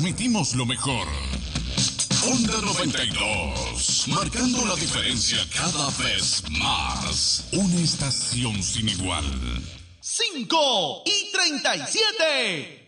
transmitimos lo mejor. Onda 92, marcando la diferencia cada vez más. Una estación sin igual. 5:37.